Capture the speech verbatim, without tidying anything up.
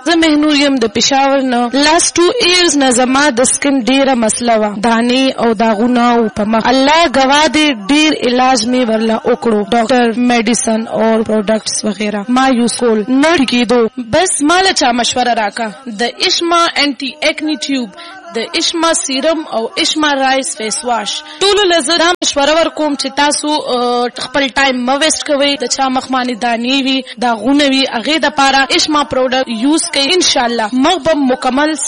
زه مهنور یم د پېښور نه. لاست ټو ایئرز نه زما د سکن ډېره مسله وه، دانې او داغونه او په مخ. الله ګواه دی ډېر علاج مې ورله وکړو، ډاکټر، میډیسن او پروډکټس وغیره ما یوز کول، نه ټیکېدو. بس ما له چا مشوره راکه د اشما انټي ایکنی ټیوب، د اشما سیرم او اشما رایس فیس واش. ټولو له زه دا مشوره ورکوم چې تاسو خپل ټایم مه ویسټ کوئ. د چا مخ باندې دانې وي، داغونه وي، هغې دپاره اشما پروډکټ یوز کوئ. انشاءالله مخ به مکمل